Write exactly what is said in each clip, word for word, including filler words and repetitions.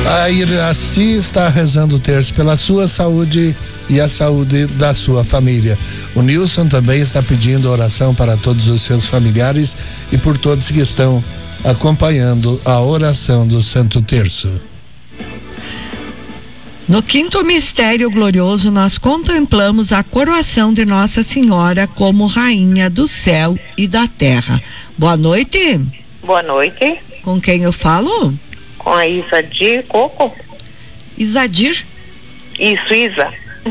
A Iraci está rezando o terço pela sua saúde e a saúde da sua família. O Nilson também está pedindo oração para todos os seus familiares e por todos que estão acompanhando a oração do Santo Terço. No quinto mistério glorioso, nós contemplamos a coroação de Nossa Senhora como Rainha do céu e da terra. Boa noite. Boa noite. Com quem eu falo? Com a Isadir Coco. Isadir? Isso, Isa.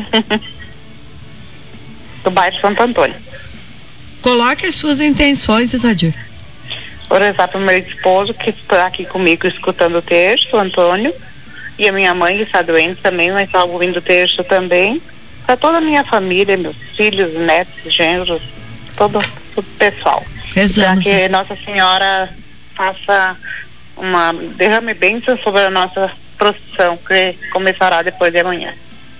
Do bairro Santo Antônio. Coloque as suas intenções, Isadir. Vou rezar para o meu esposo que está aqui comigo escutando o terço, Antônio. E a minha mãe que está doente também, mas está ouvindo o terço também. Para toda a minha família, meus filhos, netos, genros, todo o pessoal. Rezamos. Para que Nossa Senhora faça uma derrame bênção sobre a nossa procissão, que começará depois de amanhã.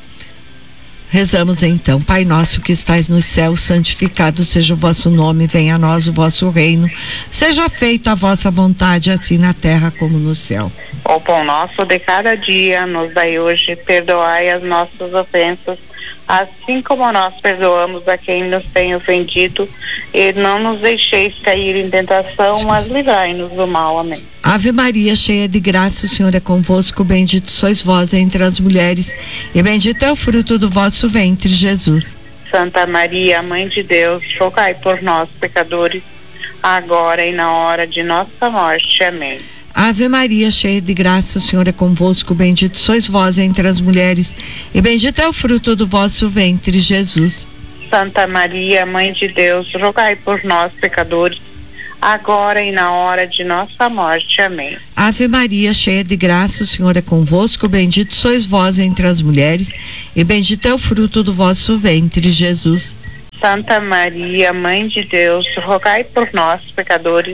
Rezamos então. Pai nosso que estais nos céus, santificado seja o vosso nome, venha a nós o vosso reino, seja feita a vossa vontade, assim na terra como no céu. O pão nosso de cada dia nos dai hoje, perdoai as nossas ofensas, assim como nós perdoamos a quem nos tem ofendido, e não nos deixeis cair em tentação, mas livrai-nos do mal. Amém. Ave Maria, cheia de graça, o Senhor é convosco, bendito sois vós entre as mulheres, e bendito é o fruto do vosso ventre, Jesus. Santa Maria, Mãe de Deus, rogai por nós, pecadores, agora e na hora de nossa morte. Amém. Ave Maria, cheia de graça, o Senhor é convosco, bendito sois vós entre as mulheres, e bendito é o fruto do vosso ventre, Jesus. Santa Maria, Mãe de Deus, rogai por nós, pecadores, agora e na hora de nossa morte. Amém. Ave Maria, cheia de graça, o Senhor é convosco, bendito sois vós entre as mulheres, e bendito é o fruto do vosso ventre, Jesus. Santa Maria, Mãe de Deus, rogai por nós, pecadores,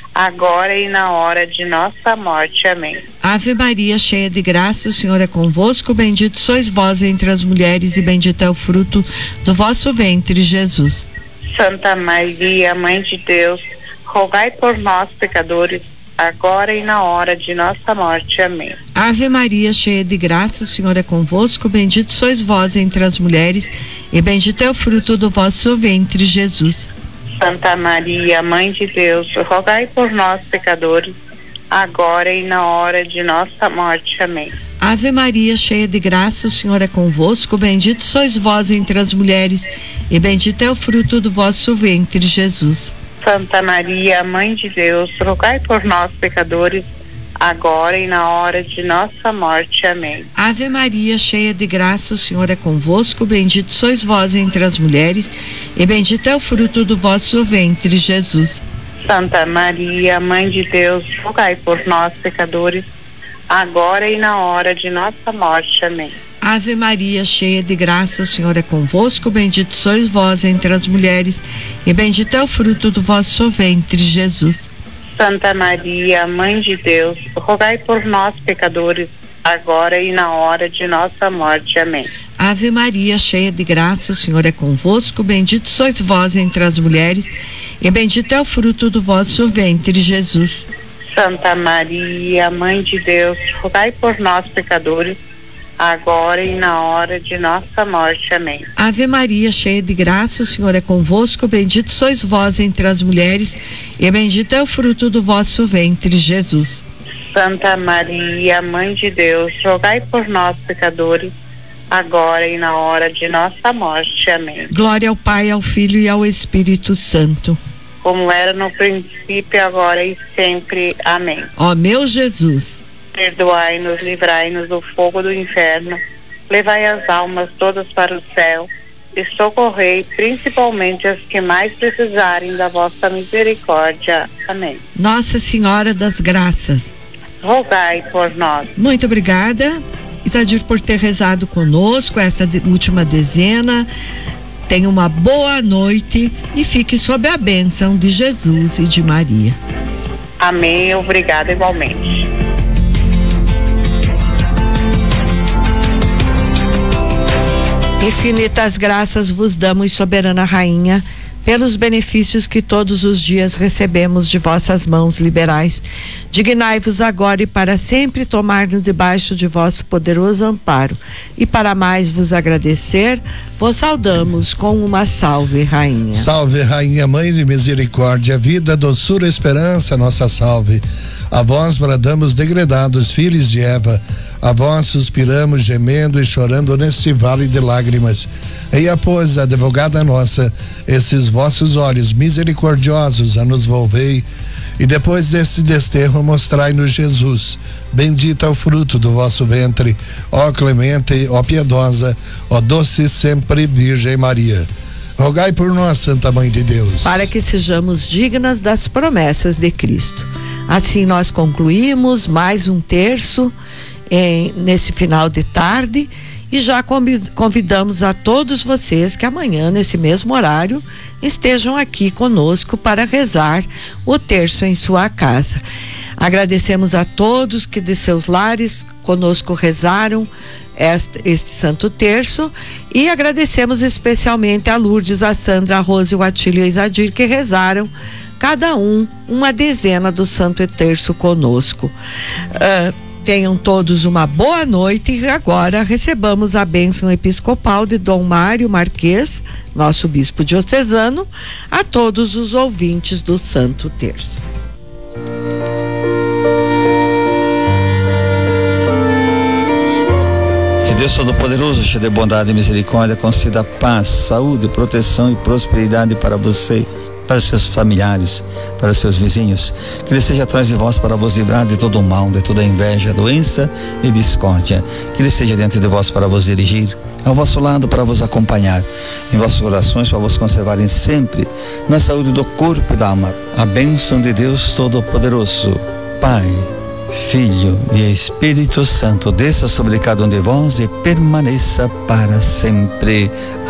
agora e na hora de nossa morte. Amém. Ave Maria, cheia de graça, o Senhor é convosco, bendito sois vós entre as mulheres, e bendito é o fruto do vosso ventre, Jesus. Santa Maria, Mãe de Deus, rogai por nós, pecadores, agora e na hora de nossa morte. Amém. Ave Maria, cheia de graça, o Senhor é convosco, bendito sois vós entre as mulheres, e bendito é o fruto do vosso ventre, Jesus. Santa Maria, Mãe de Deus, rogai por nós, pecadores, agora e na hora de nossa morte. Amém. Ave Maria, cheia de graça, o Senhor é convosco, bendito sois vós entre as mulheres, e bendito é o fruto do vosso ventre, Jesus. Santa Maria, Mãe de Deus, rogai por nós, pecadores, agora e na hora de nossa morte. Amém. Ave Maria, cheia de graça, o Senhor é convosco, bendito sois vós entre as mulheres, e bendito é o fruto do vosso ventre, Jesus. Santa Maria, Mãe de Deus, rogai por nós, pecadores, agora e na hora de nossa morte. Amém. Ave Maria, cheia de graça, o Senhor é convosco, bendito sois vós entre as mulheres, e bendito é o fruto do vosso ventre, Jesus. Santa Maria, Mãe de Deus, rogai por nós, pecadores, agora e na hora de nossa morte. Amém. Ave Maria, cheia de graça, o Senhor é convosco, bendito sois vós entre as mulheres, e bendito é o fruto do vosso ventre, Jesus. Santa Maria, Mãe de Deus, rogai por nós, pecadores, agora e na hora de nossa morte. Amém. Ave Maria, cheia de graça, o Senhor é convosco, bendito sois vós entre as mulheres, e bendito é o fruto do vosso ventre, Jesus. Santa Maria, Mãe de Deus, rogai por nós, pecadores, agora e na hora de nossa morte. Amém. Glória ao Pai, ao Filho e ao Espírito Santo. Como era no princípio, agora e sempre. Amém. Ó meu Jesus, perdoai-nos, livrai-nos do fogo do inferno, levai as almas todas para o céu e socorrei principalmente as que mais precisarem da vossa misericórdia. Amém. Nossa Senhora das Graças, rogai por nós. Muito obrigada, Isadir, por ter rezado conosco essa de, última dezena. Tenha uma boa noite e fique sob a bênção de Jesus e de Maria. Amém, obrigada igualmente. Infinitas graças vos damos, soberana Rainha, pelos benefícios que todos os dias recebemos de vossas mãos liberais. Dignai-vos agora e para sempre tomar-nos debaixo de vosso poderoso amparo. E para mais vos agradecer, vos saudamos com uma salve, Rainha. Salve, Rainha, Mãe de Misericórdia, vida, doçura, esperança, nossa salve. A vós bradamos degredados, filhos de Eva, a vós suspiramos, gemendo e chorando nesse vale de lágrimas. Eia, pois, advogada nossa, esses vossos olhos misericordiosos a nos volvei, e depois desse desterro mostrai-nos Jesus. Bendito é o fruto do vosso ventre, ó clemente, ó piedosa, ó doce sempre Virgem Maria. Rogai por nós, Santa Mãe de Deus, para que sejamos dignas das promessas de Cristo. Assim nós concluímos mais um terço em, nesse final de tarde, e já convidamos a todos vocês que amanhã, nesse mesmo horário, estejam aqui conosco para rezar o terço em sua casa. Agradecemos a todos que de seus lares conosco rezaram este, este santo terço, e agradecemos especialmente a Lourdes, a Sandra, a Rose, o Atílio e a Isadir, que rezaram cada um uma dezena do santo terço conosco. Uh, tenham todos uma boa noite, e agora recebamos a bênção episcopal de Dom Mário Marques, nosso bispo diocesano, a todos os ouvintes do santo terço. Deus Todo-Poderoso, cheio de bondade e misericórdia, conceda paz, saúde, proteção e prosperidade para você, para seus familiares, para seus vizinhos. Que Ele esteja atrás de vós para vos livrar de todo o mal, de toda inveja, doença e discórdia. Que Ele esteja diante de vós para vos dirigir, ao vosso lado para vos acompanhar, em vossos corações para vos conservarem sempre na saúde do corpo e da alma. A bênção de Deus Todo-Poderoso, Pai, Filho e Espírito Santo, desça sobre cada um de vós e permaneça para sempre.